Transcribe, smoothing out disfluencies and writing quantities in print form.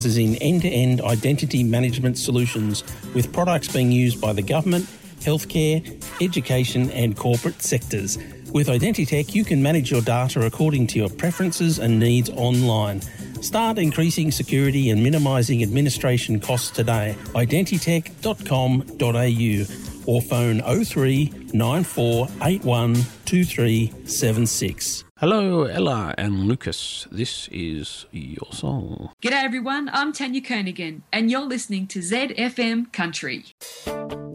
is in end-to-end identity management solutions, with products being used by the government, healthcare, education and corporate sectors. With Identitech, you can manage your data according to your preferences and needs online. Start increasing security and minimising administration costs today. Identitech.com.au or phone 03 9481 2376. Hello, Ella and Lucas. This is your song. G'day everyone, I'm Tanya Kernaghan and you're listening to ZFM Country.